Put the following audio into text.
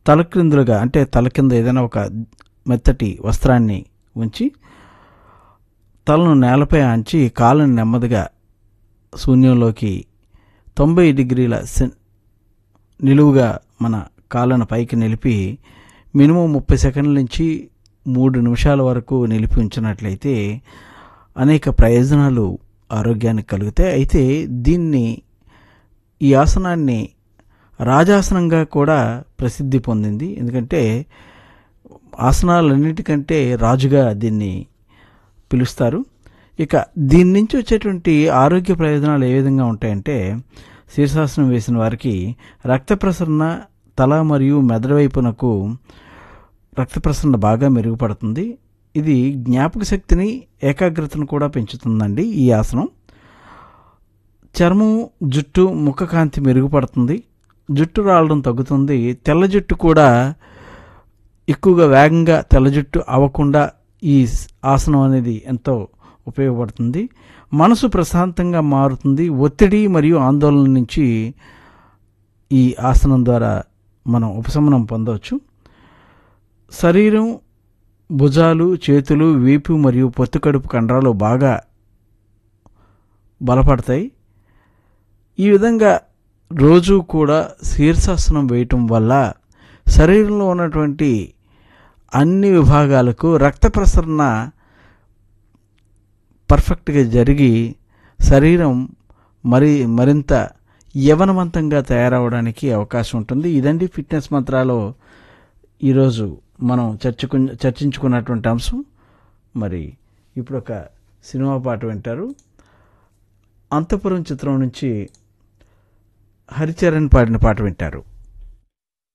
తలక్రిందులుగా అంటే తల కింద ఏదైనా ఒక మెత్తటి వస్త్రాన్ని ఉంచి తలను నేలపై ఆంచి కాళ్ళని నెమ్మదిగా శూన్యంలోకి 90 డిగ్రీల నిలువుగా మన కాళ్ళను పైకి నిలిపి మినిమం 30 సెకండ్ల నుంచి 3 నిమిషాల వరకు నిలిపి ఉంచినట్లయితే అనేక ప్రయోజనాలు ఆరోగ్యానికి కలుగుతాయి. అయితే ఈ ఆసనాన్ని రాజాసనంగా కూడా ప్రసిద్ధి పొందింది. ఎందుకంటే ఆసనాలన్నిటికంటే రాజుగా దీన్ని పిలుస్తారు. ఇక దీని నుంచి వచ్చేటువంటి ఆరోగ్య ప్రయోజనాలు ఏ విధంగా ఉంటాయంటే, శీర్షాసనం వేసిన వారికి రక్త ప్రసరణ తల మరియు మెదడు వైపునకు రక్త ప్రసరణ బాగా మెరుగుపడుతుంది. ఇది జ్ఞాపక శక్తిని ఏకాగ్రతను కూడా పెంచుతుందండి. ఈ ఆసనం చర్మం, జుట్టు, ముఖ కాంతి మెరుగుపడుతుంది. జుట్టు రాలడం తగ్గుతుంది. తెల్ల జుట్టు కూడా ఎక్కువగా వేగంగా తెల్ల జుట్టు అవ్వకుండా ఈ ఆసనం అనేది ఎంతో ఉపయోగపడుతుంది. మనసు ప్రశాంతంగా మారుతుంది. ఒత్తిడి మరియు ఆందోళన నుంచి ఈ ఆసనం ద్వారా మనం ఉపశమనం పొందవచ్చు. శరీరం, భుజాలు, చేతులు, వీపు మరియు పొత్తికడుపు కండరాలు బాగా బలపడతాయి. ఈ విధంగా రోజు కూడా శీర్షాసనం వేయటం వల్ల శరీరంలో ఉన్నటువంటి అన్ని విభాగాలకు రక్త ప్రసరణ పర్ఫెక్ట్గా జరిగి శరీరం మరింత యవనవంతంగా తయారవడానికి అవకాశం ఉంటుంది. ఇదండి ఫిట్నెస్ మంత్రాలో ఈరోజు మనం చర్చించుకున్నటువంటి అంశం. మరి ఇప్పుడు ఒక సినిమా పాట వింటారు. అంతఃపురం చిత్రం నుంచి హరిచరణ్ పాడిన పాట వింటారు.